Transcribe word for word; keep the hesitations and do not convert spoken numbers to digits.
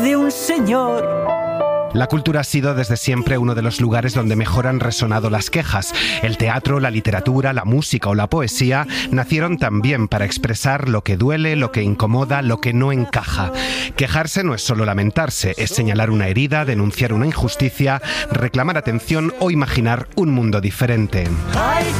de un señor. La cultura ha sido desde siempre uno de los lugares donde mejor han resonado las quejas. El teatro, la literatura, la música o la poesía nacieron también para expresar lo que duele, lo que incomoda, lo que no encaja. Quejarse no es solo lamentarse, es señalar una herida, denunciar una injusticia, reclamar atención o imaginar un mundo diferente. Hay